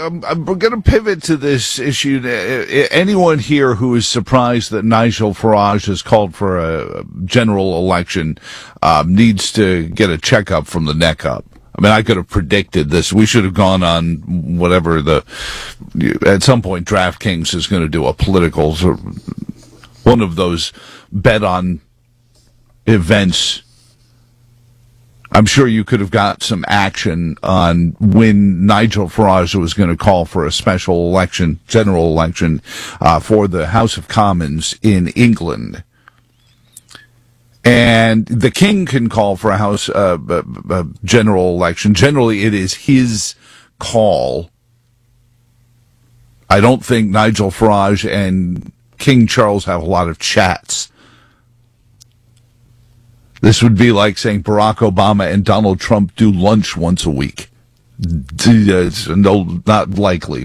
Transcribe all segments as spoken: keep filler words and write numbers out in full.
I'm, I'm going to pivot to this issue. Anyone here who is surprised that Nigel Farage has called for a general election um, needs to get a checkup from the neck up. I mean, I could have predicted this. We should have gone on whatever the, at some point, DraftKings is going to do a political, one of those bet on events. I'm sure you could have got some action on when Nigel Farage was going to call for a special election, general election, uh, for the House of Commons in England. And the king can call for a house, uh, a, a general election. Generally, it is his call. I don't think Nigel Farage and King Charles have a lot of chats. This would be like saying Barack Obama and Donald Trump do lunch once a week. No, not likely.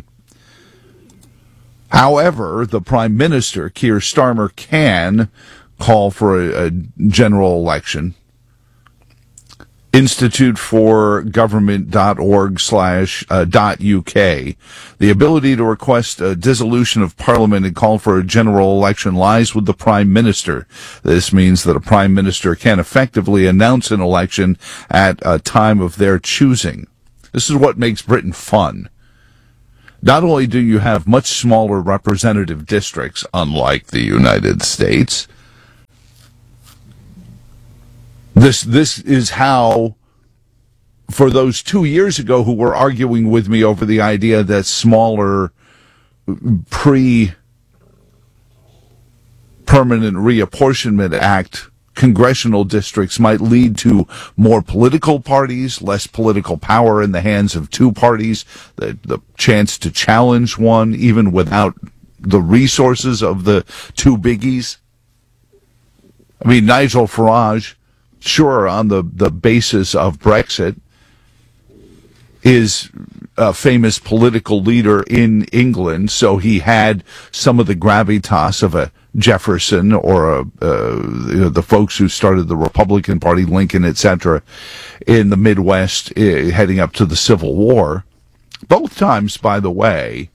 However, the Prime Minister, Keir Starmer, can call for a, a general election. Institute for Government dot org slash dot UK. The ability to request a dissolution of Parliament and call for a general election lies with the Prime Minister. This means that a Prime Minister can effectively announce an election at a time of their choosing. This is what makes Britain fun. Not only do you have much smaller representative districts, unlike the United States, This this is how, for those two years ago who were arguing with me over the idea that smaller pre-permanent reapportionment act congressional districts might lead to more political parties, less political power in the hands of two parties, the, the chance to challenge one even without the resources of the two biggies. I mean, Nigel Farage, sure, on the, the basis of Brexit, is a famous political leader in England, so he had some of the gravitas of a Jefferson or a, uh, you know, the folks who started the Republican Party, Lincoln, et cetera, in the Midwest, uh, heading up to the Civil War. Both times, by the way,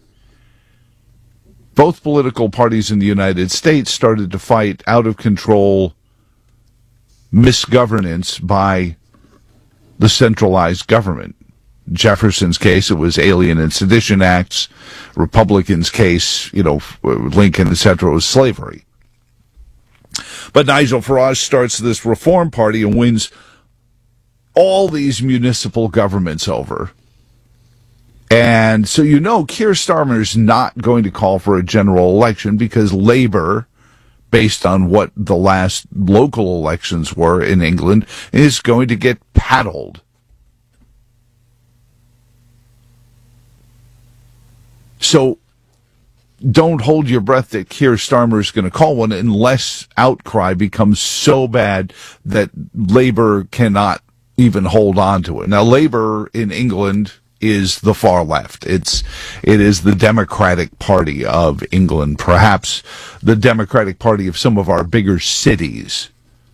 both political parties in the United States started to fight out of control misgovernance by the centralized government. Jefferson's case, it was Alien and Sedition Acts. Republicans' case, you know, Lincoln, et cetera, was slavery. But Nigel Farage starts this Reform Party and wins all these municipal governments over. And so you know Keir Starmer's not going to call for a general election because Labour, based on what the last local elections were in England, is going to get paddled. So don't hold your breath that Keir Starmer is going to call one unless outcry becomes so bad that Labour cannot even hold on to it. Now, Labour in England is the far left. It's, it is the Democratic Party of England, perhaps the Democratic Party of some of our bigger cities.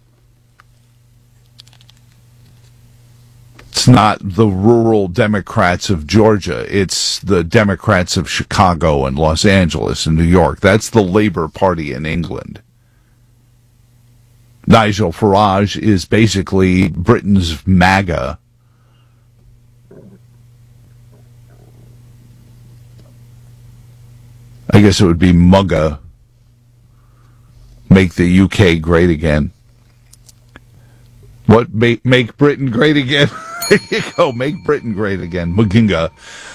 It's not the rural Democrats of Georgia. It's the Democrats of Chicago and Los Angeles and New York. That's the Labour Party in England. Nigel Farage is basically Britain's MAGA. I guess it would be MUGA. Make the U K great again. What? Make, make Britain great again? There you go. Make Britain great again. MUGINGA.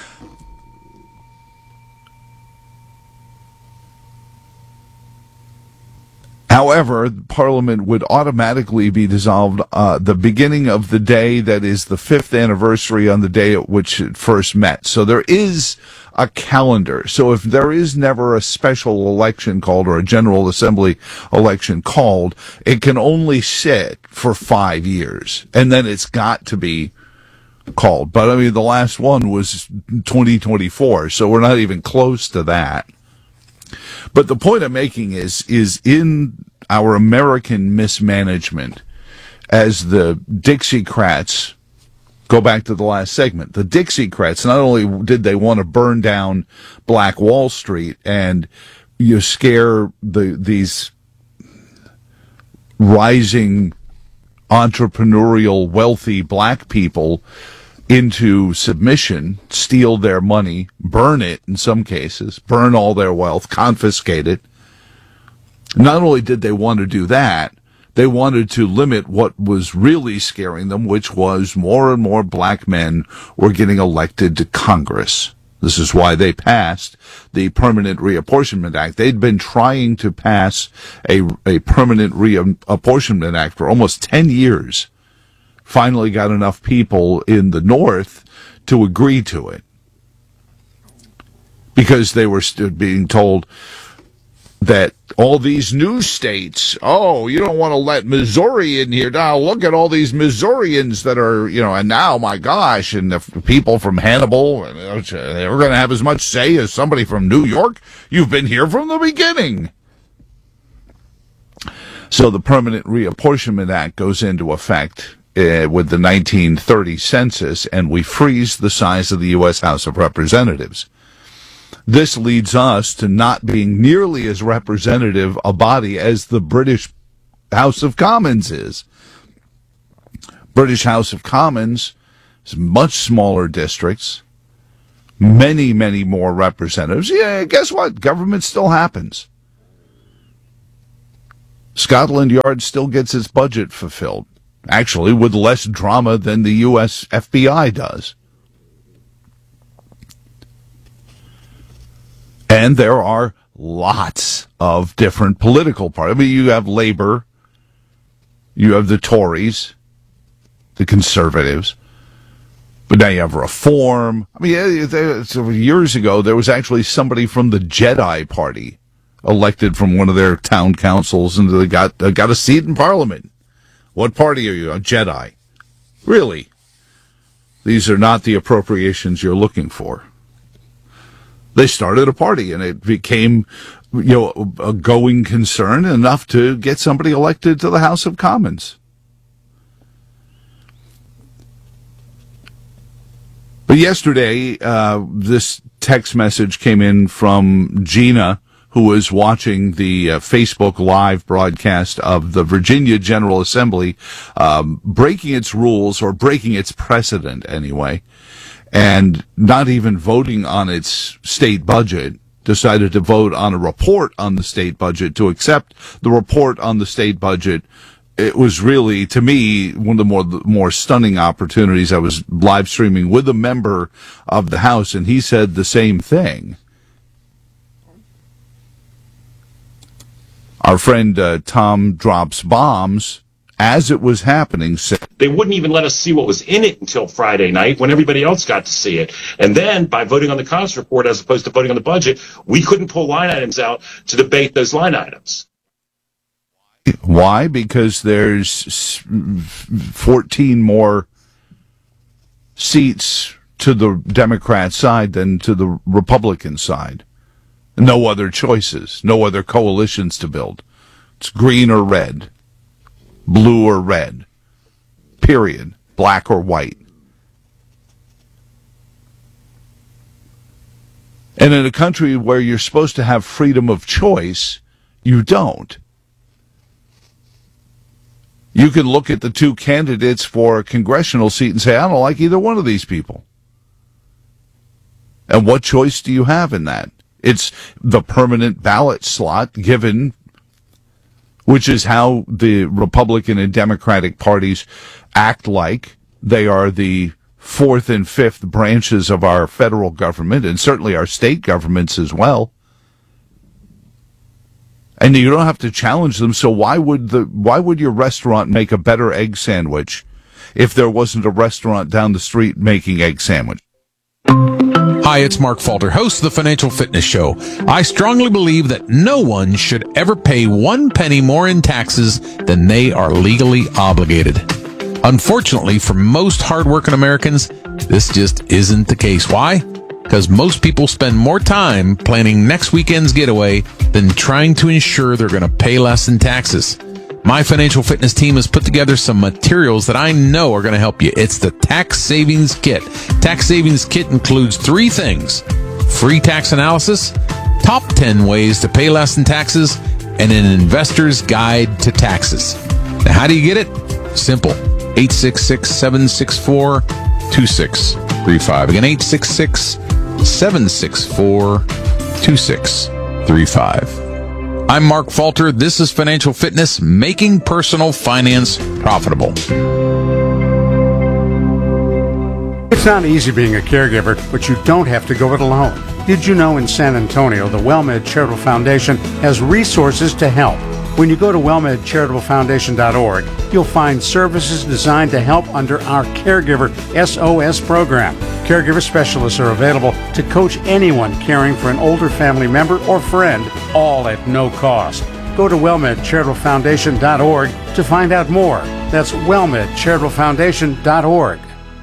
However, Parliament would automatically be dissolved uh, the beginning of the day that is the fifth anniversary on the day at which it first met. So there is a calendar. So if there is never a special election called or a General Assembly election called, it can only sit for five years. And then it's got to be called. But I mean, the last one was twenty twenty-four, so we're not even close to that. But the point I'm making is, is in our American mismanagement, as the Dixiecrats Go back to the last segment. The Dixiecrats, not only did they want to burn down Black Wall Street and you scare the these rising entrepreneurial, wealthy black people into submission, steal their money, burn it in some cases, burn all their wealth, confiscate it. Not only did they want to do that, they wanted to limit what was really scaring them, which was more and more black men were getting elected to Congress. This is why they passed the Permanent Reapportionment Act. They'd been trying to pass a, a Permanent Reapportionment Act for almost ten years. Finally got enough people in the North to agree to it. Because they were st- being told that all these new states, oh, you don't want to let Missouri in here. Now look at all these Missourians that are, you know, and now, my gosh, and the people from Hannibal, they're going to have as much say as somebody from New York. You've been here from the beginning. So the Permanent Reapportionment Act goes into effect uh, with the nineteen thirty census, and we freeze the size of the U S House of Representatives. This leads us to not being nearly as representative a body as the British House of Commons is. British House of Commons is much smaller districts, many, many more representatives. Yeah, guess what? Government still happens. Scotland Yard still gets its budget fulfilled, actually with less drama than the U S F B I does. And there are lots of different political parties. I mean, you have Labour, you have the Tories, the Conservatives, but now you have Reform. I mean, years ago, there was actually somebody from the Jedi Party elected from one of their town councils, and they got, uh, got a seat in Parliament. What party are you? A Jedi. Really? These are not the appropriations you're looking for. They started a party, and it became, you know, a going concern enough to get somebody elected to the House of Commons. But yesterday, uh, this text message came in from Gina, who was watching the uh, Facebook Live broadcast of the Virginia General Assembly, um, breaking its rules, or breaking its precedent anyway, and not even voting on its state budget, decided to vote on a report on the state budget, to accept the report on the state budget. It was really, to me, one of the more more stunning opportunities. I was live streaming with a member of the House, and he said the same thing. Our friend uh, Tom Drops Bombs, as it was happening, said they wouldn't even let us see what was in it until Friday night when everybody else got to see it. And then by voting on the Congress report as opposed to voting on the budget, we couldn't pull line items out to debate those line items. Why? Because there's fourteen more seats to the Democrat side than to the Republican side. No other choices, no other coalitions to build. It's green or red, blue or red, period, black or white. And in a country where you're supposed to have freedom of choice, you don't. You can look at the two candidates for a congressional seat and say, I don't like either one of these people. And what choice do you have in that? It's the permanent ballot slot given, which is how the Republican and Democratic parties act like they are the fourth and fifth branches of our federal government, and certainly our state governments as well. And you don't have to challenge them, so why would the why would your restaurant make a better egg sandwich if there wasn't a restaurant down the street making egg sandwich? Hi, it's Mark Falter, host of the Financial Fitness Show. I strongly believe that no one should ever pay one penny more in taxes than they are legally obligated. Unfortunately, for most hardworking Americans, this just isn't the case. Why? Because most people spend more time planning next weekend's getaway than trying to ensure they're going to pay less in taxes. My Financial Fitness team has put together some materials that I know are going to help you. It's the Tax Savings Kit. Tax Savings Kit includes three things: free tax analysis, top ten ways to pay less in taxes, and an investor's guide to taxes. Now, how do you get it? Simple. eight six six, seven six four, two six three five. Again, eight six six, seven six four, two six three five. I'm Mark Falter. This is Financial Fitness, making personal finance profitable. It's not easy being a caregiver, but you don't have to go it alone. Did you know in San Antonio, the WellMed Charitable Foundation has resources to help? When you go to well med charitable foundation dot org, you'll find services designed to help under our Caregiver S O S program. Caregiver specialists are available to coach anyone caring for an older family member or friend, all at no cost. Go to well med charitable foundation dot org to find out more. That's well med charitable foundation dot org.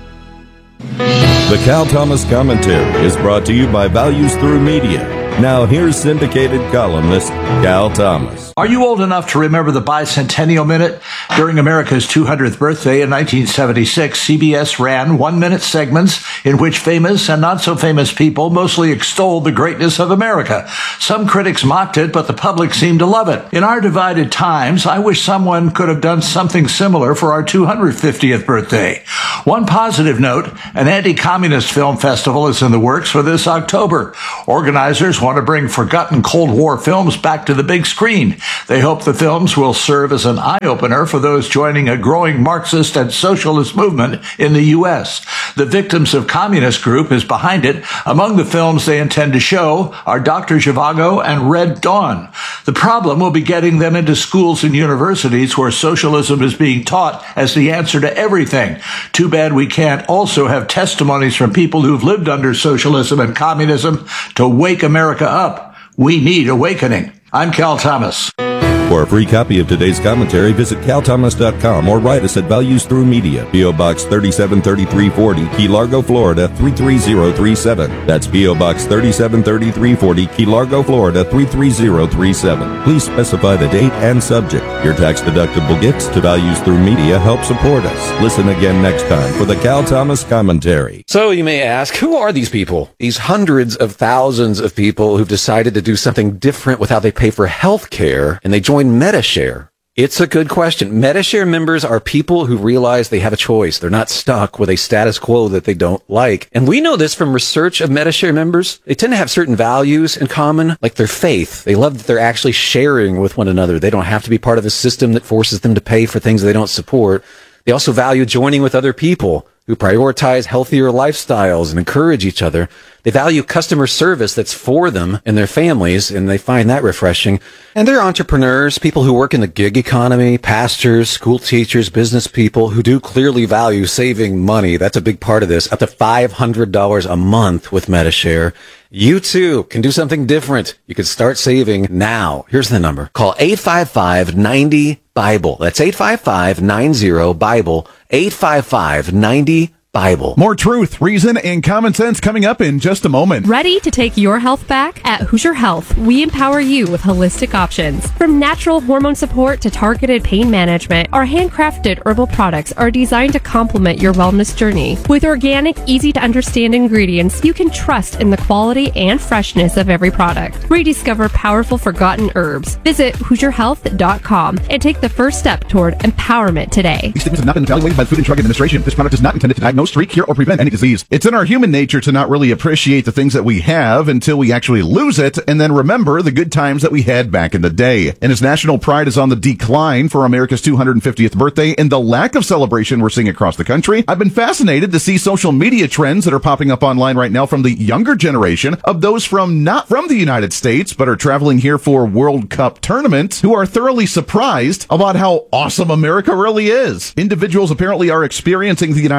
The Cal Thomas Commentary is brought to you by Values Through Media. Now here's syndicated columnist Cal Thomas. Are you old enough to remember the Bicentennial Minute? During America's two hundredth birthday in nineteen seventy-six, C B S ran one-minute segments in which famous and not-so-famous people mostly extolled the greatness of America. Some critics mocked it, but the public seemed to love it. In our divided times, I wish someone could have done something similar for our two hundred fiftieth birthday. One positive note, an anti-communist film festival is in the works for this October. Organizers want to bring forgotten Cold War films back to the big screen. They hope the films will serve as an eye-opener for those joining a growing Marxist and socialist movement in the U S. The Victims of Communist group is behind it. Among the films they intend to show are Doctor Zhivago and Red Dawn. The problem will be getting them into schools and universities where socialism is being taught as the answer to everything. Too bad we can't also have testimonies from people who've lived under socialism and communism to wake America up. We need awakening. I'm Cal Thomas. For a free copy of today's commentary, visit cal thomas dot com or write us at Values Through Media, P O. Box thirty-seven thirty-three forty, Key Largo, Florida three three zero three seven. That's P O. Box thirty-seven thirty-three forty, Key Largo, Florida three three zero three seven. Please specify the date and subject. Your tax-deductible gifts to Values Through Media help support us. Listen again next time for the Cal Thomas Commentary. So you may ask, who are these people? These hundreds of thousands of people who've decided to do something different with how they pay for health care, and they join Medi-Share. It's a good question. Medi-Share members are people who realize they have a choice. They're not stuck with a status quo that they don't like. And we know this from research of Medi-Share members. They tend to have certain values in common, like their faith. They love that they're actually sharing with one another. They don't have to be part of a system that forces them to pay for things they don't support. They also value joining with other people who prioritize healthier lifestyles and encourage each other. They value customer service that's for them and their families, and they find that refreshing. And they're entrepreneurs, people who work in the gig economy, pastors, school teachers, business people who do clearly value saving money. That's a big part of this. Up to five hundred dollars a month with Medi-Share. You too can do something different. You can start saving now. Here's the number. Call eight five five, nine zero, Bible. That's eight five five, nine zero, Bible. eight five five, nine zero, Bible. More truth, reason, and common sense coming up in just a moment. Ready to take your health back? At Hoosier Health, we empower you with holistic options. From natural hormone support to targeted pain management, our handcrafted herbal products are designed to complement your wellness journey. With organic, easy-to-understand ingredients, you can trust in the quality and freshness of every product. Rediscover powerful forgotten herbs. Visit hoosier health dot com and take the first step toward empowerment today. These statements have not been evaluated by the Food and Drug Administration. This product is not intended to diagnose, treat, cure, or prevent any disease. It's in our human nature to not really appreciate the things that we have until we actually lose it, and then remember the good times that we had back in the day. And as national pride is on the decline for America's two hundred fiftieth birthday and the lack of celebration we're seeing across the country, I've been fascinated to see social media trends that are popping up online right now from the younger generation of those from not from the United States, but are traveling here for World Cup tournaments, who are thoroughly surprised about how awesome America really is. Individuals apparently are experiencing the United States for the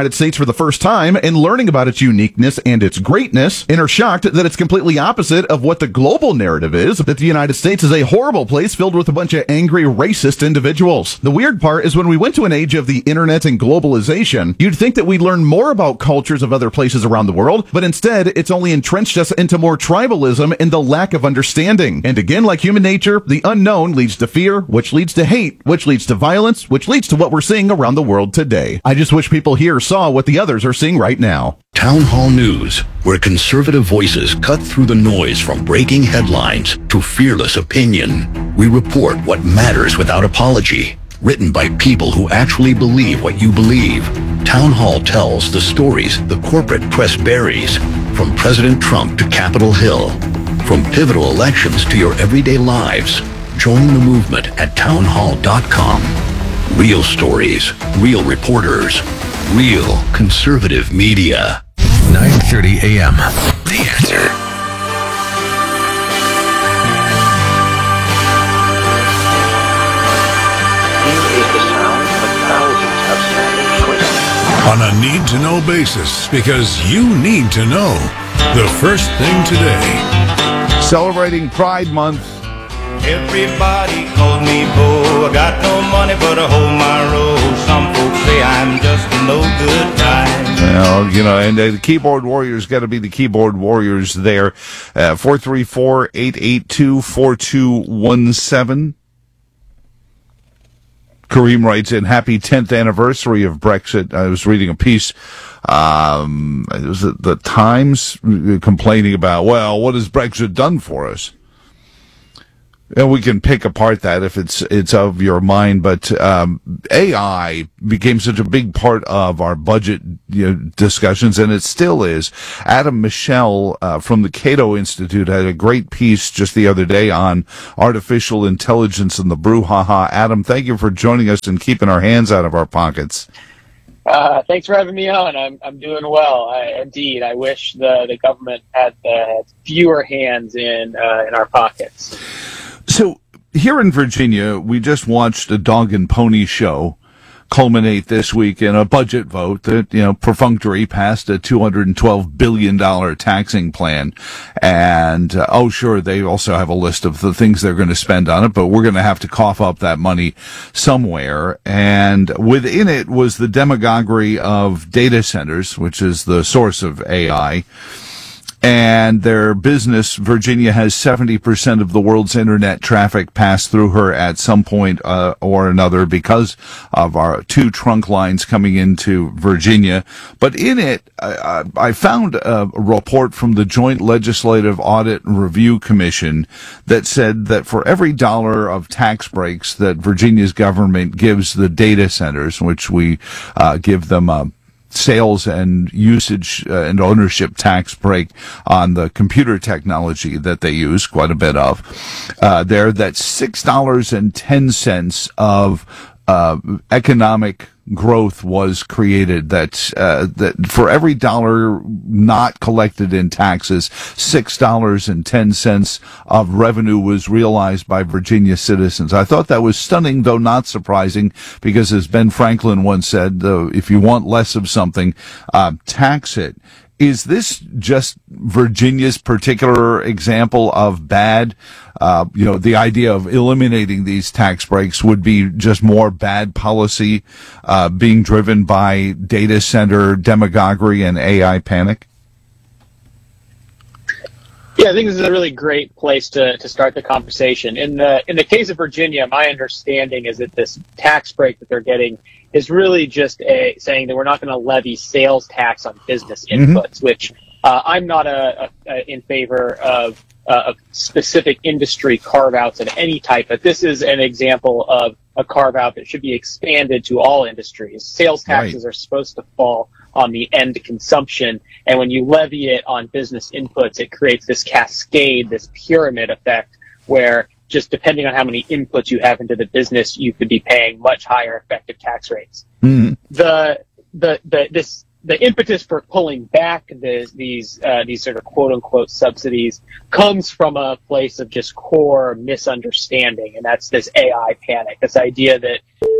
the first time and learning about its uniqueness and its greatness, and are shocked that it's completely opposite of what the global narrative is, that the United States is a horrible place filled with a bunch of angry, racist individuals. The weird part is when we went to an age of the internet and globalization, you'd think that we'd learn more about cultures of other places around the world, but instead, it's only entrenched us into more tribalism and the lack of understanding. And again, like human nature, the unknown leads to fear, which leads to hate, which leads to violence, which leads to what we're seeing around the world today. I just wish people here saw what the others are seeing right now. Town Hall News, where conservative voices cut through the noise from breaking headlines to fearless opinion. We report what matters without apology. Written by people who actually believe what you believe. Town Hall tells the stories the corporate press buries, from President Trump to Capitol Hill, from pivotal elections to your everyday lives. Join the movement at town hall dot com. Real stories, real reporters, real conservative media. nine thirty a.m. The Answer. On a need-to-know basis, because you need to know the first thing today. Celebrating Pride Month. Everybody calls me Bo. I got no money but I hold my road. Some folks say I'm just a no good guy. Well, you know, and uh, the keyboard warriors got to be the keyboard warriors there. Uh, four three four, eight eight two, four two one seven. Kareem writes in, happy tenth anniversary of Brexit. I was reading a piece, um, it was the, the Times complaining about, well, what has Brexit done for us? And we can pick apart that if it's it's of your mind, but um, A I became such a big part of our budget, you know, discussions, and it still is. Adam Michel uh, from the Cato Institute had a great piece just the other day on artificial intelligence and the brouhaha. Adam, thank you for joining us and keeping our hands out of our pockets. Uh, thanks for having me on. I'm I'm doing well. I, indeed, I wish the, the government had uh, fewer hands in uh, in our pockets. So here in Virginia, we just watched a dog and pony show culminate this week in a budget vote that, you know, perfunctory passed a two hundred twelve billion dollars taxing plan. And, uh, oh, sure, they also have a list of the things they're going to spend on it, but we're going to have to cough up that money somewhere. And within it was the demagoguery of data centers, which is the source of A I. And their business, Virginia has seventy percent of the world's internet traffic pass through her at some point uh, or another because of our two trunk lines coming into Virginia. But in it, I, I found a report from the Joint Legislative Audit and Review Commission that said that for every dollar of tax breaks that Virginia's government gives the data centers, which we uh, give them a sales and usage uh, and ownership tax break on the computer technology that they use quite a bit of, uh, there, that's six dollars and ten cents of uh, economic growth was created. That uh, that for every dollar not collected in taxes, six dollars and ten cents of revenue was realized by Virginia citizens. I thought that was stunning, though not surprising, because as Ben Franklin once said, uh, if you want less of something, uh, tax it. Is this just Virginia's particular example of bad? Uh, you know, the idea of eliminating these tax breaks would be just more bad policy, uh, being driven by data center demagoguery and A I panic? Yeah, I think this is a really great place to, to start the conversation. In the in the case of Virginia, my understanding is that this tax break that they're getting is really just a, saying that we're not going to levy sales tax on business inputs, mm-hmm. which uh, I'm not a, a, a, in favor of, uh, of specific industry carve-outs of any type, but this is an example of a carve-out that should be expanded to all industries. Sales taxes right. are supposed to fall on the end consumption, and when you levy it on business inputs, it creates this cascade, this pyramid effect, where just depending on how many inputs you have into the business, you could be paying much higher effective tax rates. Mm. The the the this the impetus for pulling back the, these uh, these sort of quote unquote subsidies comes from a place of just core misunderstanding, and that's this A I panic. This idea that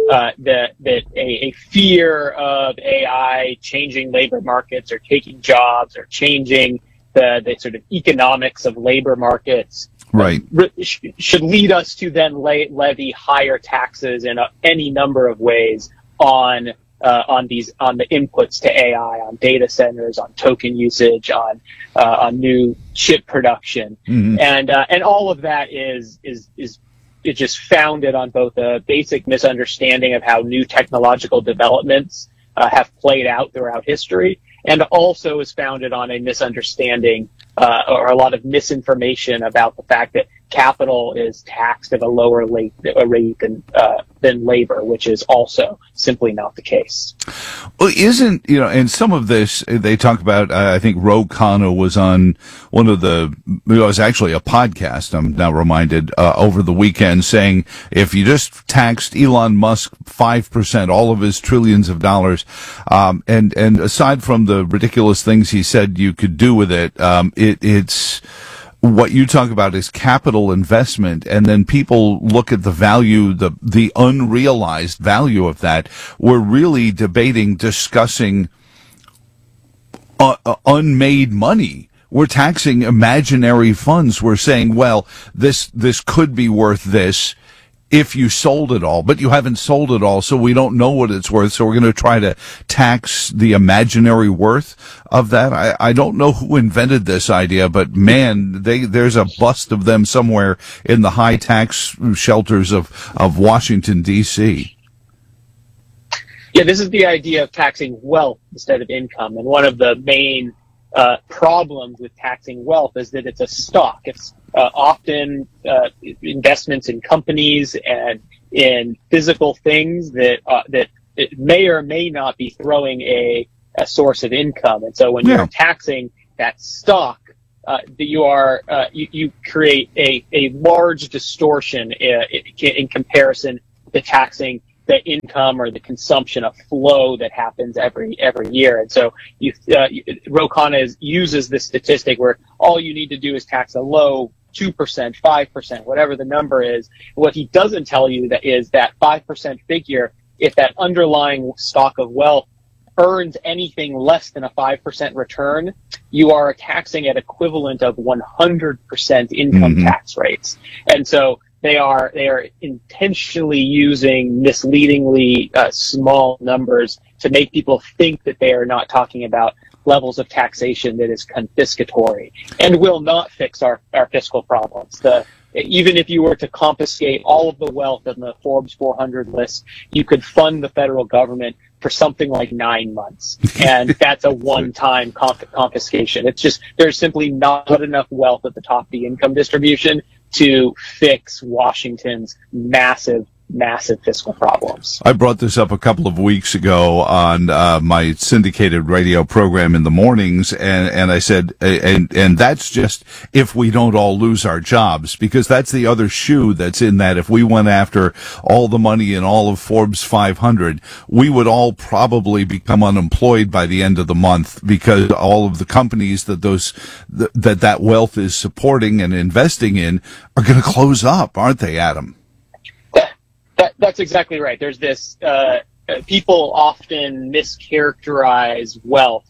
uh, that that a, a fear of A I changing labor markets or taking jobs or changing the, the sort of economics of labor markets right. uh, sh- should lead us to then lay, levy higher taxes in a, any number of ways on uh, on these on the inputs to A I, on data centers, on token usage, on uh, on new chip production, mm-hmm. and uh, and all of that is is is it's just founded on both a basic misunderstanding of how new technological developments uh, have played out throughout history, and also is founded on a misunderstanding uh, or a lot of misinformation about the fact that capital is taxed at a lower rate, a rate than uh, than labor, which is also simply not the case. Well, isn't, you know, and some of this, they talk about, uh, I think Ro Khanna was on one of the, it was actually a podcast, I'm now reminded, uh, over the weekend, saying if you just taxed Elon Musk five percent, all of his trillions of dollars, um, and, and aside from the ridiculous things he said you could do with it, um, it, it's, what you talk about is capital investment, and then people look at the value, the the unrealized value of that. We're really debating, discussing uh, uh, unmade money. We're taxing imaginary funds. We're saying, well, this this could be worth this if you sold it all, but you haven't sold it all, so we don't know what it's worth, so we're going to try to tax the imaginary worth of that. I, I don't know who invented this idea, but man, they, there's a bust of them somewhere in the high tax shelters of, of Washington, D C. Yeah, this is the idea of taxing wealth instead of income, and one of the main uh, problems with taxing wealth is that it's a stock. It's Uh, often uh, investments in companies and in physical things that uh, that it may or may not be throwing a, a source of income. And so when yeah. you're taxing that stock, uh, that you are uh, you, you create a, a large distortion in, in comparison to taxing the income or the consumption of flow that happens every every year. And so you, uh, Ro Khanna is, uses this statistic where all you need to do is tax a low two percent, five percent, whatever the number is. What he doesn't tell you that is that five percent figure, if that underlying stock of wealth earns anything less than a five percent return, you are taxing at equivalent of one hundred percent income mm-hmm. tax rates. And so they are, they are intentionally using misleadingly uh, small numbers to make people think that they are not talking about levels of taxation that is confiscatory and will not fix our, our fiscal problems. The, even if you were to confiscate all of the wealth on the Forbes four hundred list, you could fund the federal government for something like nine months. And that's a one-time conf- confiscation. It's just, there's simply not enough wealth at the top of the income distribution to fix Washington's massive massive fiscal problems. I brought this up a couple of weeks ago on uh, my syndicated radio program in the mornings, and, and I said, and and that's just if we don't all lose our jobs, because that's the other shoe that's in that. If we went after all the money in all of Forbes five hundred, we would all probably become unemployed by the end of the month, because all of the companies that those th- that that wealth is supporting and investing in are going to close up, aren't they, Adam? That, that's exactly right. There's this, uh, people often mischaracterize wealth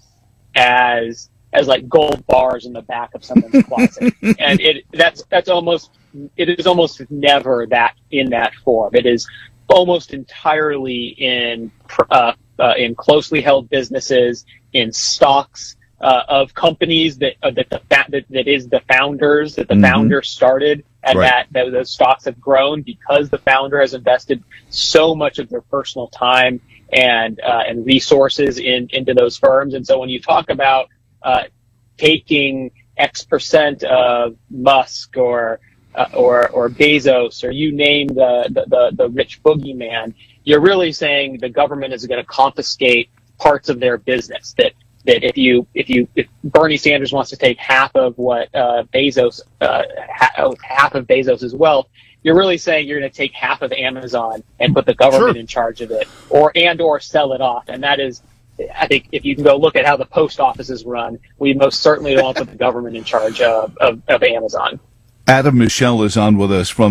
as, as like gold bars in the back of someone's closet. And it, that's, that's almost, it is almost never that in that form. It is almost entirely in, uh, uh in closely held businesses, in stocks, uh, of companies that, uh, that the, that, that is the founders, that the mm-hmm. founders started. And right. that, that those stocks have grown because the founder has invested so much of their personal time and uh, and resources in into those firms. And so when you talk about uh, taking X percent of Musk or uh, or or Bezos, or you name the the, the, the rich boogeyman, you're really saying the government is going to confiscate parts of their business. That that if you if you if Bernie Sanders wants to take half of what uh, Bezos uh, ha- half of Bezos's wealth, you're really saying you're going to take half of Amazon and put the government sure. in charge of it, or and or sell it off. And that is, I think, if you can go look at how the post office is run, we most certainly don't put the government in charge of, of, of Amazon. Adam Michel is on with us from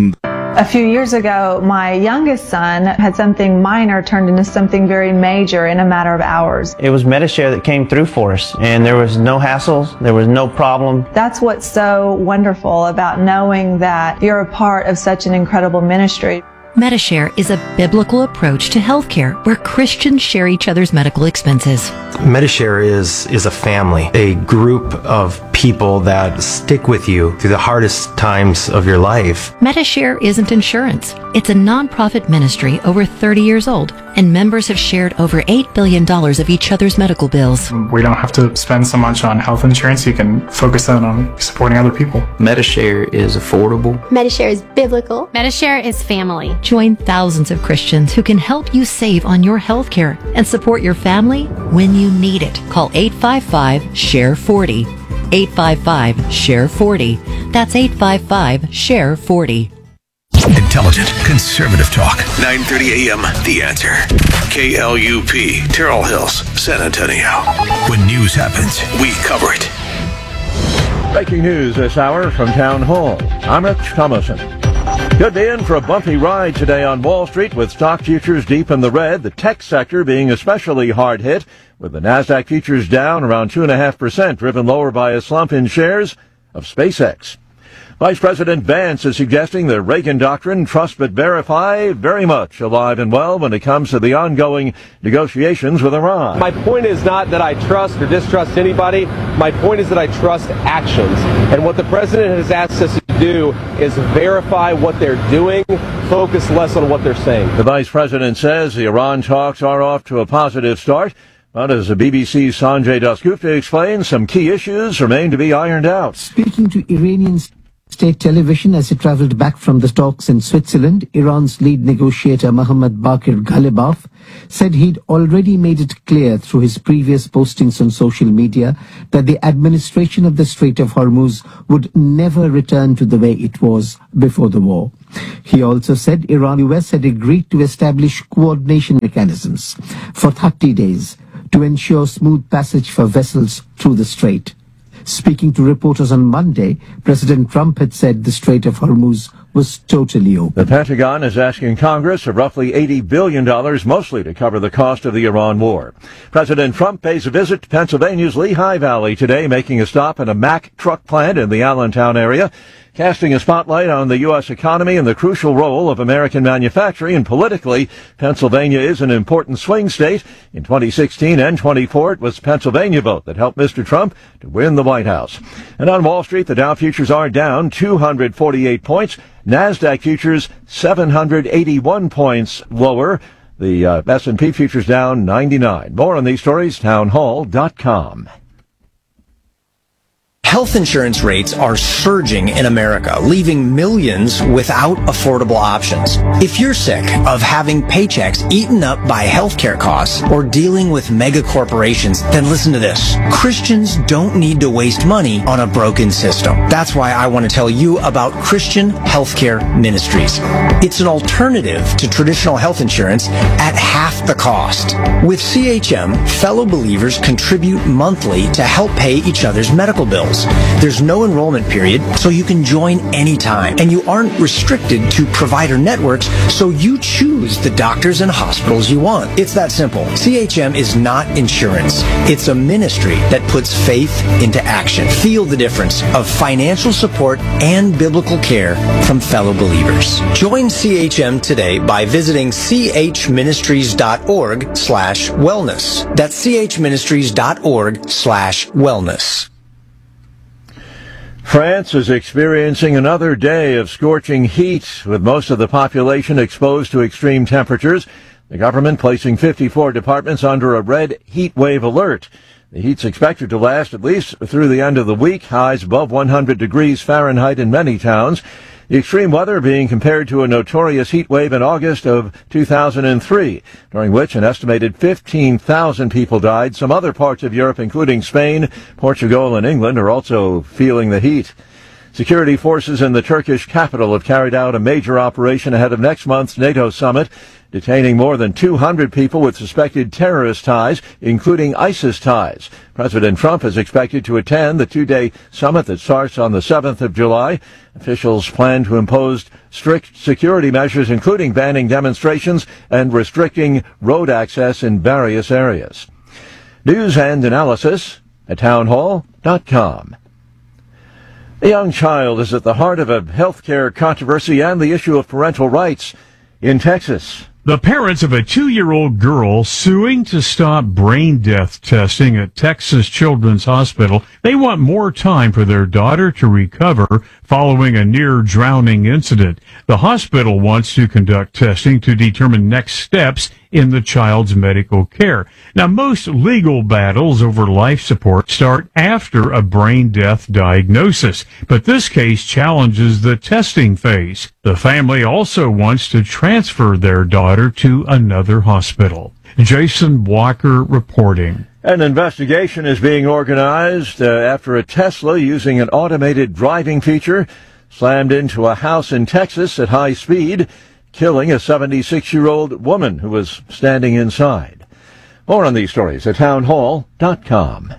A few years ago, my youngest son had something minor turned into something very major in a matter of hours. It was Medi-Share that came through for us, and there was no hassles, there was no problem. That's what's so wonderful about knowing that you're a part of such an incredible ministry. Medi-Share is a biblical approach to healthcare where Christians share each other's medical expenses. Medi-Share is, is a family, a group of people that stick with you through the hardest times of your life. Medi-Share isn't insurance. It's a nonprofit ministry over thirty years old, and members have shared over eight billion dollars of each other's medical bills. We don't have to spend so much on health insurance. You can focus on, on supporting other people. Medi-Share is affordable. Medi-Share is biblical. Medi-Share is family. Join thousands of Christians who can help you save on your health care and support your family when you need it. Call eight five five, S H A R E forty. eight five five, S H A R E forty. That's eight five five, S H A R E forty. Intelligent, conservative talk. nine thirty a.m. The Answer. K L U P, Terrell Hills, San Antonio. When news happens, we cover it. Breaking news this hour from Town Hall. I'm Rich Thomason. Could be in for a bumpy ride today on Wall Street with stock futures deep in the red, the tech sector being especially hard hit, with the NASDAQ futures down around two point five percent, driven lower by a slump in shares of SpaceX. Vice President Vance is suggesting the Reagan doctrine, trust but verify, very much alive and well when it comes to the ongoing negotiations with Iran. My point is not that I trust or distrust anybody. My point is that I trust actions. And what the president has asked us to do is verify what they're doing, focus less on what they're saying. The vice president says the Iran talks are off to a positive start. But as the B B C's Sanjay Dasgupta explains, some key issues remain to be ironed out. Speaking to Iranian state television as he traveled back from the talks in Switzerland, Iran's lead negotiator Mohammad Bakir Ghalibaf said he'd already made it clear through his previous postings on social media that the administration of the Strait of Hormuz would never return to the way it was before the war. He also said Iran and U S had agreed to establish coordination mechanisms for thirty days to ensure smooth passage for vessels through the strait. Speaking to reporters on Monday, President Trump had said the Strait of Hormuz was totally open. The Pentagon is asking Congress for roughly eighty billion dollars, mostly to cover the cost of the Iran war. President Trump pays a visit to Pennsylvania's Lehigh Valley today, making a stop at a Mack truck plant in the Allentown area, casting a spotlight on the U S economy and the crucial role of American manufacturing. And politically, Pennsylvania is an important swing state. In twenty sixteen and twenty-four, it was the Pennsylvania vote that helped Mister Trump to win the White House. And on Wall Street, the Dow futures are down two hundred forty-eight points. NASDAQ futures seven hundred eighty-one points lower. The uh, S and P futures down ninety-nine. More on these stories, townhall dot com. Health insurance rates are surging in America, leaving millions without affordable options. If you're sick of having paychecks eaten up by healthcare costs or dealing with mega corporations, then listen to this. Christians don't need to waste money on a broken system. That's why I want to tell you about Christian Healthcare Ministries. It's an alternative to traditional health insurance at half the cost. With C H M, fellow believers contribute monthly to help pay each other's medical bills. There's no enrollment period, so you can join anytime. And you aren't restricted to provider networks, so you choose the doctors and hospitals you want. It's that simple. C H M is not insurance. It's a ministry that puts faith into action. Feel the difference of financial support and biblical care from fellow believers. Join C H M today by visiting chministries.org slash wellness. That's chministries.org slash wellness. France is experiencing another day of scorching heat, with most of the population exposed to extreme temperatures. The government placing fifty-four departments under a red heat wave alert. The heat's expected to last at least through the end of the week, highs above one hundred degrees Fahrenheit in many towns. The extreme weather being compared to a notorious heat wave in August of two thousand three, during which an estimated fifteen thousand people died. Some other parts of Europe, including Spain, Portugal, and England, are also feeling the heat. Security forces in the Turkish capital have carried out a major operation ahead of next month's NATO summit, detaining more than two hundred people with suspected terrorist ties, including ISIS ties. President Trump is expected to attend the two-day summit that starts on the seventh of July. Officials plan to impose strict security measures, including banning demonstrations and restricting road access in various areas. News and analysis at townhall dot com. A young child is at the heart of a healthcare controversy and the issue of parental rights in Texas. The parents of a two-year-old girl suing to stop brain death testing at Texas Children's Hospital. They want more time for their daughter to recover following a near-drowning incident. The hospital wants to conduct testing to determine next steps in the child's medical care. Now, most legal battles over life support start after a brain death diagnosis, but this case challenges the testing phase. The family also wants to transfer their daughter to another hospital. Jason Walker reporting. An investigation is being organized uh, after a Tesla using an automated driving feature slammed into a house in Texas at high speed, killing a seventy-six-year-old woman who was standing inside. More on these stories at townhall dot com.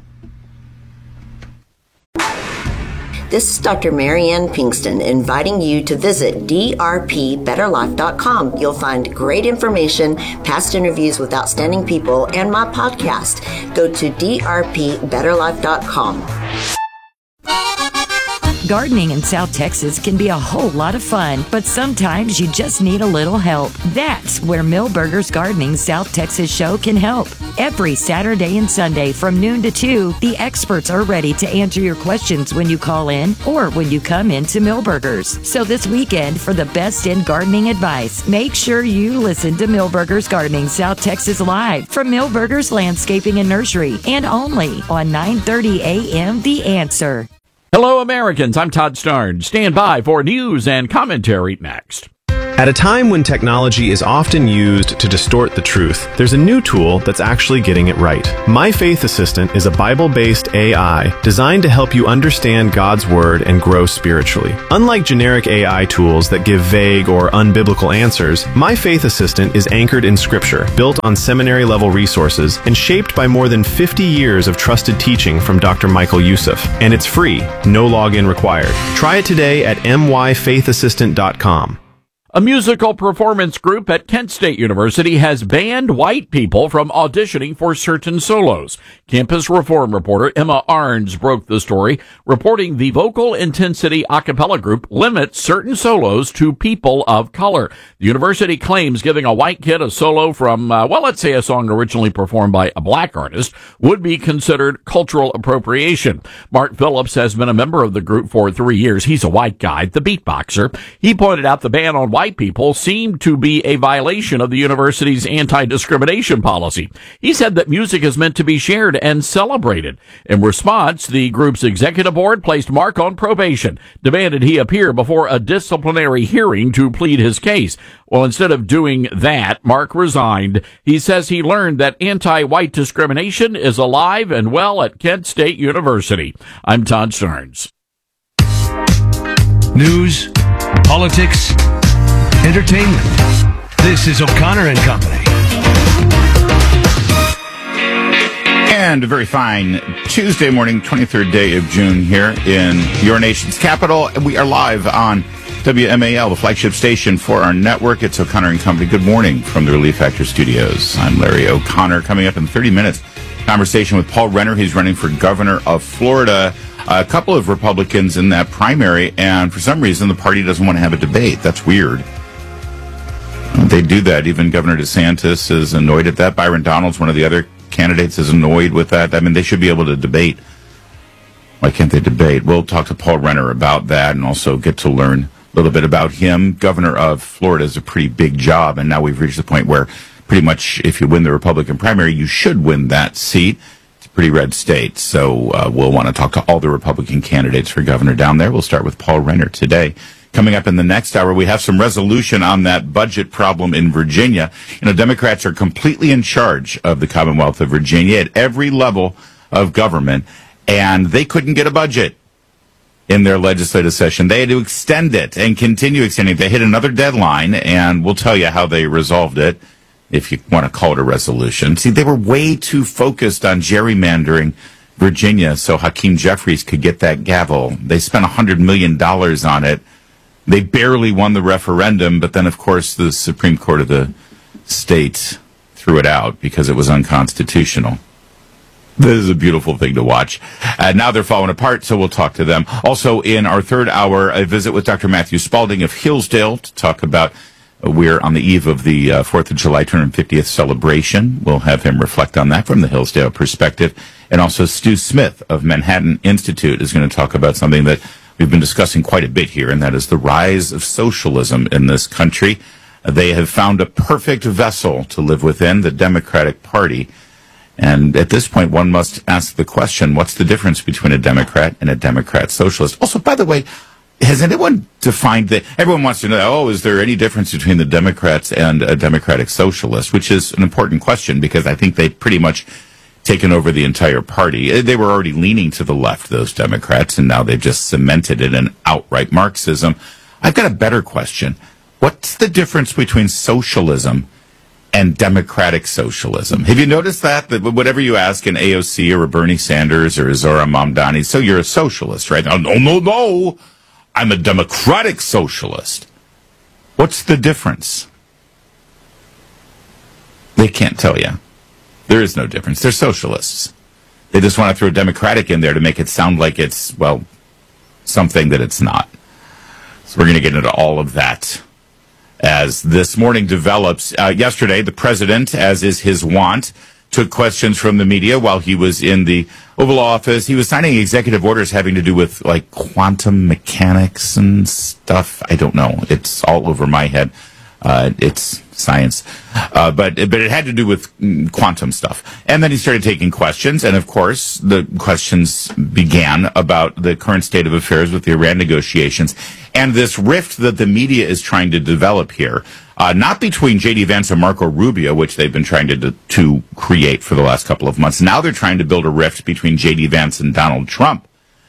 This is Doctor Marianne Pinkston inviting you to visit D R P better life dot com. You'll find great information, past interviews with outstanding people, and my podcast. Go to D R P better life dot com. Gardening in South Texas can be a whole lot of fun, but sometimes you just need a little help. That's where Millburgers Gardening South Texas show can help. Every Saturday and Sunday from noon to two, the experts are ready to answer your questions when you call in or when you come into Millburgers. So this weekend, for the best in gardening advice, make sure you listen to Millburgers Gardening South Texas live from Millburgers Landscaping and Nursery, and only on nine thirty a.m. The Answer. Hello, Americans. I'm Todd Starnes. Stand by for news and commentary next. At a time when technology is often used to distort the truth, there's a new tool that's actually getting it right. My Faith Assistant is a Bible-based A I designed to help you understand God's Word and grow spiritually. Unlike generic A I tools that give vague or unbiblical answers, My Faith Assistant is anchored in Scripture, built on seminary-level resources, and shaped by more than fifty years of trusted teaching from Doctor Michael Youssef. And it's free, no login required. Try it today at m y faith assistant dot com. A musical performance group at Kent State University has banned white people from auditioning for certain solos. Campus Reform reporter Emma Arns broke the story, reporting the Vocal Intensity a cappella group limits certain solos to people of color. The university claims giving a white kid a solo from, uh, well, let's say a song originally performed by a black artist would be considered cultural appropriation. Mark Phillips has been a member of the group for three years. He's a white guy, the beatboxer. He pointed out the ban on white people seemed to be a violation of the university's anti-discrimination policy. He said that music is meant to be shared and celebrated. In response, the group's executive board placed Mark on probation, demanded he appear before a disciplinary hearing to plead his case. Well, instead of doing that, Mark resigned. He says he learned that anti-white discrimination is alive and well at Kent State University. I'm Todd Starnes. News, politics, entertainment. This is O'Connor and Company. And a very fine Tuesday morning, twenty-third day of June here in your nation's capital. We are live on W M A L, the flagship station for our network. It's O'Connor and Company. Good morning from the Relief Factor Studios. I'm Larry O'Connor. Coming up in thirty minutes, conversation with Paul Renner. He's running for governor of Florida. A couple of Republicans in that primary, and for some reason the party doesn't want to have a debate. That's weird. They do that. Even Governor DeSantis is annoyed at that. Byron Donalds, one of the other candidates, is annoyed with that. I mean, they should be able to debate. Why can't they debate? We'll talk to Paul Renner about that and also get to learn a little bit about him. Governor of Florida is a pretty big job, and now we've reached the point where pretty much if you win the Republican primary, you should win that seat. It's a pretty red state, so uh, we'll want to talk to all the Republican candidates for governor down there. We'll start with Paul Renner today. Coming up in the next hour, we have some resolution on that budget problem in Virginia. You know, Democrats are completely in charge of the Commonwealth of Virginia at every level of government, and they couldn't get a budget. in their legislative session. They had to extend it and continue extending it. They hit another deadline, and we'll tell you how they resolved it, if you want to call it a resolution. See, they were way too focused on gerrymandering Virginia so Hakeem Jeffries could get that gavel. They spent one hundred million dollars on it. They barely won the referendum, but then, of course, the Supreme Court of the state threw it out because it was unconstitutional. This is a beautiful thing to watch. Uh, now they're falling apart, so we'll talk to them. Also, in our third hour, a visit with Doctor Matthew Spalding of Hillsdale to talk about uh, we're on the eve of the uh, fourth of July two hundred fiftieth celebration. We'll have him reflect on that from the Hillsdale perspective. And also Stu Smith of Manhattan Institute is going to talk about something that we've been discussing quite a bit here, and that is the rise of socialism in this country. Uh, they have found a perfect vessel to live within, the Democratic Party. And at this point, one must ask the question, what's the difference between a Democrat and a Democrat socialist? Also, by the way, has anyone defined that? Everyone wants to know, oh, is there any difference between the Democrats and a Democratic socialist? Which is an important question because I think they've pretty much taken over the entire party. They were already leaning to the left, those Democrats, and now they've just cemented it in outright Marxism. I've got a better question. What's the difference between socialism and democratic socialism? Have you noticed that? That whatever you ask an A O C or a Bernie Sanders or a Zohran Mamdani, so you're a socialist, right? Oh, no, no, no. I'm a democratic socialist. What's the difference? They can't tell you. There is no difference. They're socialists. They just want to throw democratic in there to make it sound like it's, well, something that it's not. So we're going to get into all of that as this morning develops. Uh, yesterday, the president, as is his wont, took questions from the media while he was in the Oval Office. He was signing executive orders having to do with, like, quantum mechanics and stuff. I don't know. It's all over my head. Uh, it's science. Uh, but, but it had to do with quantum stuff. And then he started taking questions. And, of course, the questions began about the current state of affairs with the Iran negotiations and this rift that the media is trying to develop here. Uh, not between J D. Vance and Marco Rubio, which they've been trying to, to create for the last couple of months. Now they're trying to build a rift between J D. Vance and Donald Trump.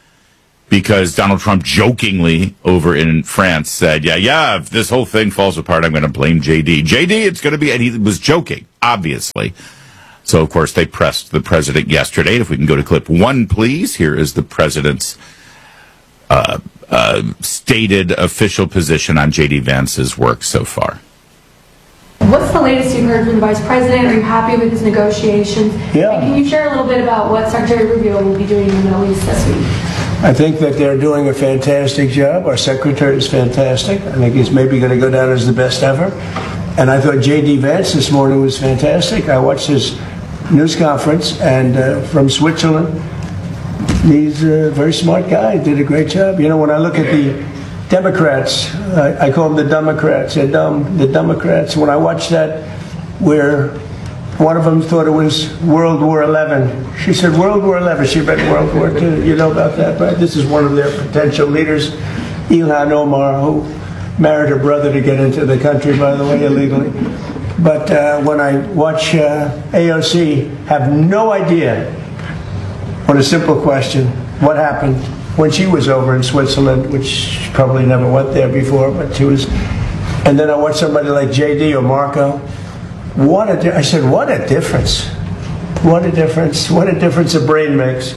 Because Donald Trump jokingly over in France said, yeah, yeah, if this whole thing falls apart, I'm going to blame J D. J D, it's going to be, and he was joking, obviously. So, of course, they pressed the president yesterday. If we can go to clip one, please. Here is the president's uh, uh, stated official position on J D. Vance's work so far. What's the latest you've heard from the Vice President? Are you happy with his negotiations? Yeah. And can you share a little bit about what Secretary Rubio will be doing in the Middle East this week? I think that they're doing a fantastic job. Our secretary is fantastic. I think he's maybe going to go down as the best ever. And I thought J D. Vance this morning was fantastic. I watched his news conference and uh, from Switzerland. He's a very smart guy. Did a great job. You know, when I look at the Democrats, I, I call them the Democrats. They're dumb. The Democrats. When I watched that, where one of them thought it was World War Eleven. She said World War Eleven. She read World War Two. You know about that, right? This is one of their potential leaders, Ilhan Omar, who married her brother to get into the country, by the way, illegally. But uh, when I watch uh, A O C have no idea on a simple question, what happened when she was over in Switzerland, which she probably never went there before, but she was. And then I watch somebody like J D or Marco. What a di- I said, what a difference. What a difference. What a difference a brain makes.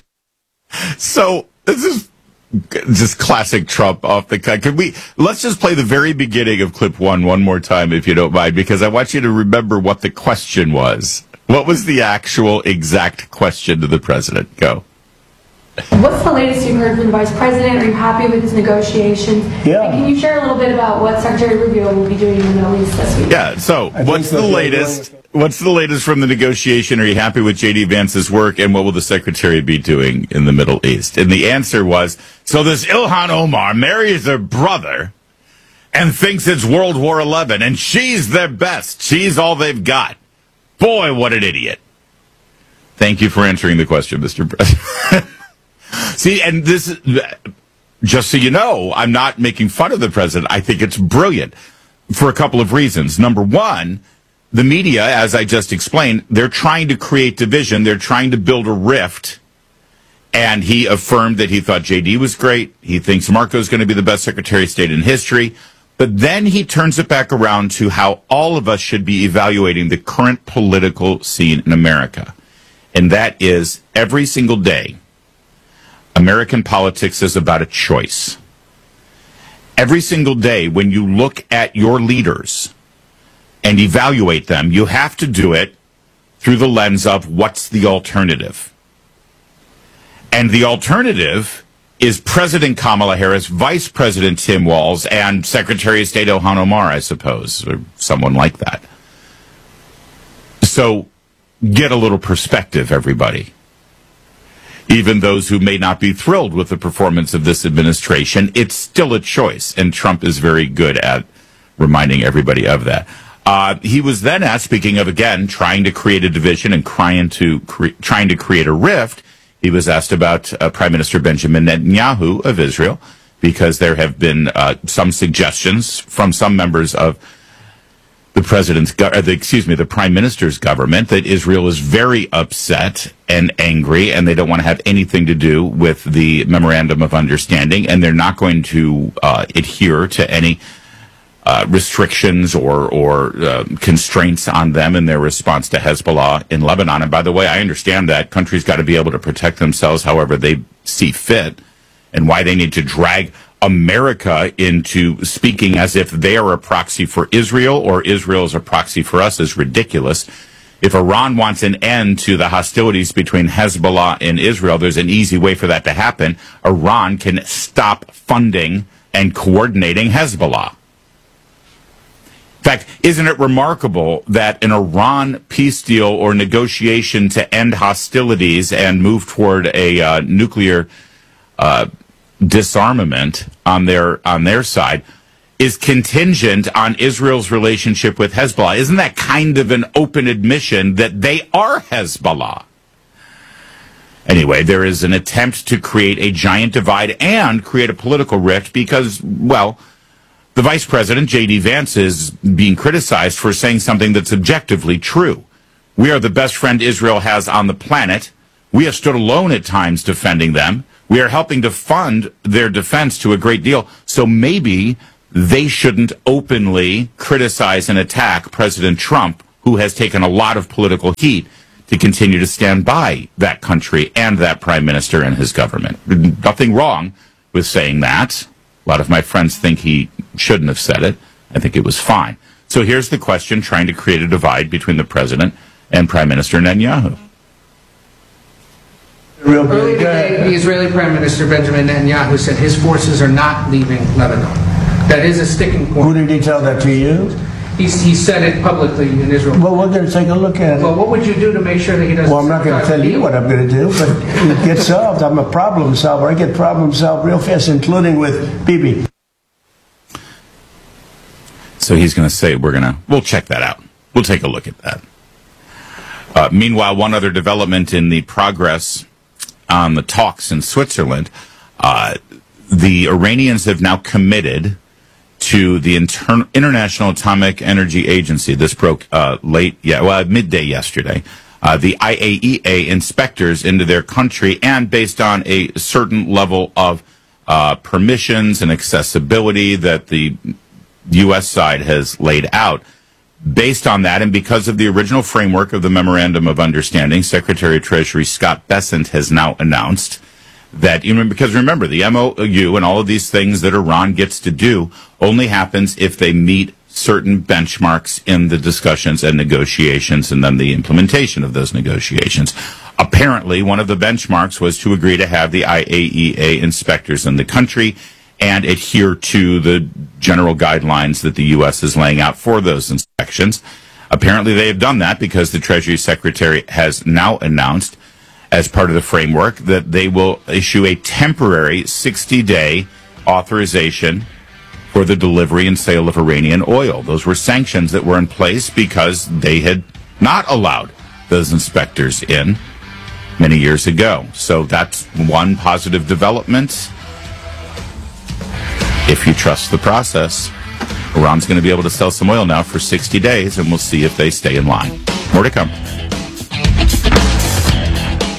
So this is just classic Trump off the cut. Could we, let's just play the very beginning of clip one one more time, if you don't mind, because I want you to remember what the question was. What was the actual exact question to the president? Go. What's the latest you've heard from the Vice President? Are you happy with his negotiations? Yeah. And can you share a little bit about what Secretary Rubio will be doing in the Middle East this week? Yeah, so what's the latest? What's the latest from the negotiation? Are you happy with J D. Vance's work? And what will the secretary be doing in the Middle East? And the answer was, so this Ilhan Omar marries her brother and thinks it's World War Eleven, and she's their best. She's all they've got. Boy, what an idiot. Thank you for answering the question, Mister President. See, and this, just so you know, I'm not making fun of the president. I think it's brilliant for a couple of reasons. Number one, the media, as I just explained, they're trying to create division. They're trying to build a rift And he affirmed that he thought J D was great. He thinks Marco is going to be the best Secretary of State in history. But then he turns it back around to how all of us should be evaluating the current political scene in America. And that is, every single day, American politics is about a choice. Every single day, when you look at your leaders and evaluate them, you have to do it through the lens of what's the alternative. And the alternative is President Kamala Harris, Vice President Tim Walz, and Secretary of State Ilhan Omar, I suppose, or someone like that. So get a little perspective, everybody. Even those who may not be thrilled with the performance of this administration, it's still a choice, and Trump is very good at reminding everybody of that. Uh, he was then asked, speaking of, again, trying to create a division and trying to, cre- trying to create a rift, he was asked about uh, Prime Minister Benjamin Netanyahu of Israel, because there have been uh, some suggestions from some members of the president's, go- uh, the, excuse me, the prime minister's government that Israel is very upset and angry, and they don't want to have anything to do with the memorandum of understanding, and they're not going to uh, adhere to any uh, restrictions or or uh, constraints on them in their response to Hezbollah in Lebanon. And by the way, I understand that countries got to be able to protect themselves however they see fit, and why they need to drag America into speaking as if they are a proxy for Israel or Israel is a proxy for us is ridiculous. If Iran wants an end to the hostilities between Hezbollah and Israel, there's an easy way for that to happen. Iran can stop funding and coordinating Hezbollah. In fact, isn't it remarkable that an Iran peace deal or negotiation to end hostilities and move toward a uh, nuclear uh, disarmament on their on their side is contingent on Israel's relationship with Hezbollah? Isn't that kind of an open admission that they are Hezbollah? Anyway, there is an attempt to create a giant divide and create a political rift because, well, the vice president, J D Vance, is being criticized for saying something that's objectively true. We are the best friend Israel has on the planet. We have stood alone at times defending them. We are helping to fund their defense to a great deal. So maybe they shouldn't openly criticize and attack President Trump, who has taken a lot of political heat to continue to stand by that country and that prime minister and his government. Nothing wrong with saying that. A lot of my friends think he shouldn't have said it. I think it was fine. So here's the question, trying to create a divide between the president and Prime Minister Netanyahu. Real Early today, the Israeli Prime Minister Benjamin Netanyahu said his forces are not leaving Lebanon. That is a sticking point. Who did he tell that to you? He, he said it publicly in Israel. Well, we're going to take a look at it. Well, what would you do to make sure that he doesn't... Well, I'm not going to tell you what I'm going to do, but it gets solved. I'm a problem solver. I get problems solved real fast, including with Bibi. So he's going to say, we're going to, we'll check that out. We'll take a look at that. Uh, meanwhile, one other development in the progress on the talks in Switzerland, uh, the Iranians have now committed to the Inter- International Atomic Energy Agency. This broke uh, late, yeah, well, at midday yesterday. Uh, the I A E A inspectors into their country, and based on a certain level of uh, permissions and accessibility that the U S side has laid out. Based on that, and because of the original framework of the Memorandum of Understanding, Secretary of Treasury Scott Bessent has now announced that, you know, because remember, the M O U and all of these things that Iran gets to do only happens if they meet certain benchmarks in the discussions and negotiations and then the implementation of those negotiations. Apparently, one of the benchmarks was to agree to have the I A E A inspectors in the country and adhere to the general guidelines that the U S is laying out for those inspections. Apparently, they have done that because the Treasury Secretary has now announced, as part of the framework, that they will issue a temporary sixty-day authorization for the delivery and sale of Iranian oil. Those were sanctions that were in place because they had not allowed those inspectors in many years ago. So that's one positive development. If you trust the process, Iran's going to be able to sell some oil now for sixty days, and we'll see if they stay in line. More to come.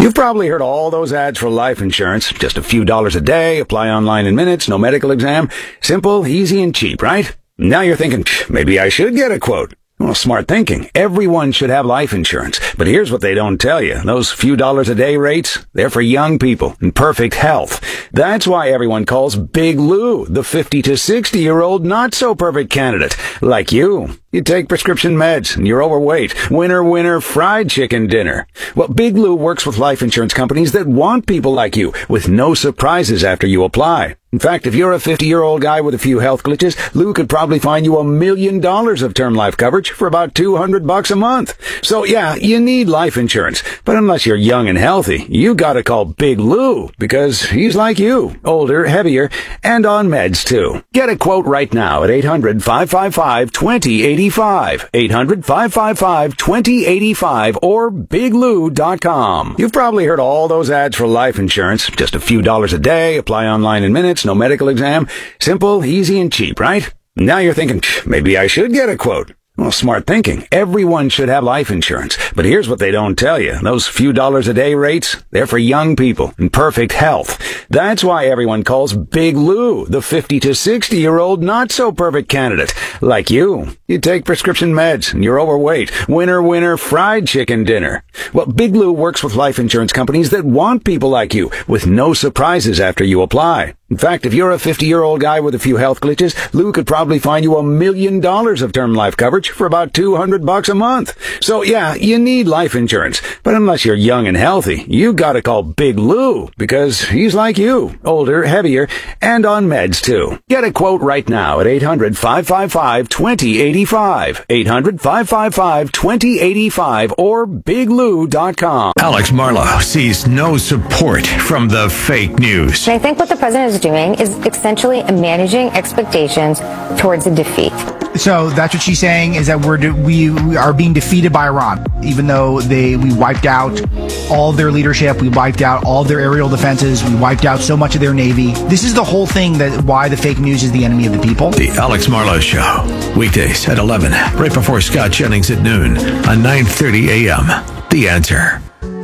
You've probably heard all those ads for life insurance. Just a few dollars a day, apply online in minutes, no medical exam. Simple, easy, and cheap, right? Now you're thinking, maybe I should get a quote. Well, smart thinking. Everyone should have life insurance. But here's what they don't tell you. Those few dollars a day rates, they're for young people in perfect health. That's why everyone calls Big Lou the fifty to sixty year old not so perfect candidate. Like you. You take prescription meds and you're overweight. Winner, winner, fried chicken dinner. Well, Big Lou works with life insurance companies that want people like you with no surprises after you apply. In fact, if you're a fifty-year-old guy with a few health glitches, Lou could probably find you a million dollars of term life coverage for about two hundred bucks a month. So yeah, you need life insurance. But unless you're young and healthy, you gotta call Big Lou because he's like you, older, heavier, and on meds too. Get a quote right now at eight hundred, five five five, two zero eight five, eight hundred, five five five, two zero eight five, or big lou dot com. You've probably heard all those ads for life insurance. Just a few dollars a day, apply online in minutes, no medical exam. Simple, easy, and cheap, right? Now you're thinking, maybe I should get a quote. Well, smart thinking. Everyone should have life insurance. But here's what they don't tell you. Those few dollars a day rates, they're for young people in perfect health. That's why everyone calls Big Lou the fifty to sixty year old not so perfect candidate. Like you. You take prescription meds and you're overweight. Winner, winner, fried chicken dinner. Well, Big Lou works with life insurance companies that want people like you with no surprises after you apply. In fact, if you're a fifty-year-old guy with a few health glitches, Lou could probably find you a million dollars of term life coverage for about two hundred bucks a month. So yeah, you need life insurance. But unless you're young and healthy, you gotta call Big Lou because he's like you, older, heavier, and on meds too. Get a quote right now at eight hundred, five five five, two zero eight five, eight hundred, five five five, two zero eight five, or big lou dot com. Alex Marlow sees no support from the fake news. And I think what the president is doing is essentially managing expectations towards a defeat. So that's what she's saying, is that we're de- we, we are being defeated by Iran, even though they we wiped out all their leadership, we wiped out all their aerial defenses, we wiped out so much of their navy. This is the whole thing that why the fake news is the enemy of the people. The Alex Marlow Show, weekdays at eleven, right before Scott Jennings at noon on nine thirty a.m. The Answer.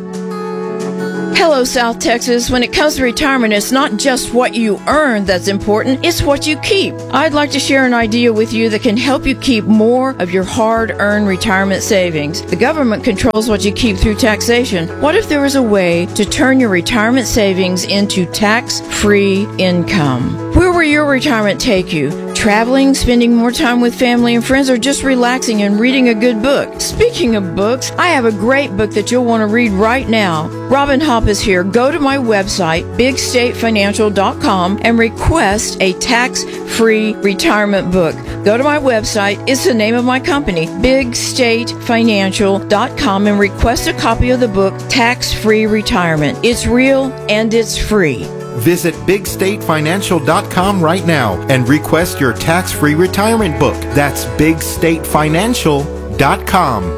Hello, South Texas. When it comes to retirement, it's not just what you earn that's important, it's what you keep. I'd like to share an idea with you that can help you keep more of your hard-earned retirement savings. The government controls what you keep through taxation. What if there was a way to turn your retirement savings into tax-free income? Where will your retirement take you? Traveling, spending more time with family and friends, or just relaxing and reading a good book? Speaking of books, I have a great book that you'll want to read right now. Robin Hopp is here. Go to my website, big state financial dot com, and request a tax-free retirement book. Go to my website. It's the name of my company, big state financial dot com, and request a copy of the book, Tax-Free Retirement. It's real and it's free. Visit big state financial dot com right now and request your tax-free retirement book. That's big state financial dot com.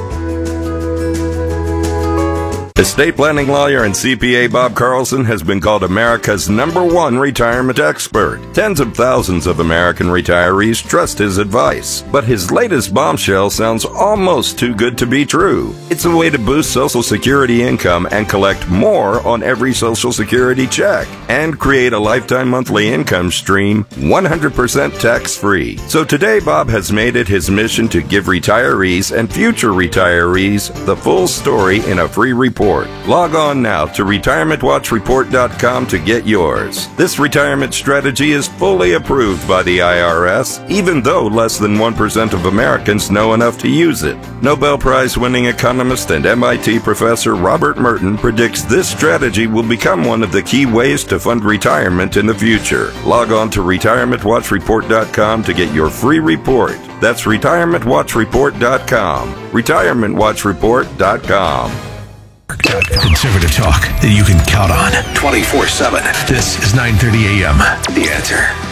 Estate planning lawyer and C P A Bob Carlson has been called America's number one retirement expert. Tens of thousands of American retirees trust his advice. But his latest bombshell sounds almost too good to be true. It's a way to boost Social Security income and collect more on every Social Security check and create a lifetime monthly income stream one hundred percent tax-free. So today, Bob has made it his mission to give retirees and future retirees the full story in a free report. Log on now to retirement watch report dot com to get yours. This retirement strategy is fully approved by the I R S, even though less than one percent of Americans know enough to use it. Nobel Prize-winning economist and M I T professor Robert Merton predicts this strategy will become one of the key ways to fund retirement in the future. Log on to retirement watch report dot com to get your free report. That's retirement watch report dot com. retirement watch report dot com. Conservative talk that you can count on twenty-four seven. This is nine thirty a.m. The Answer.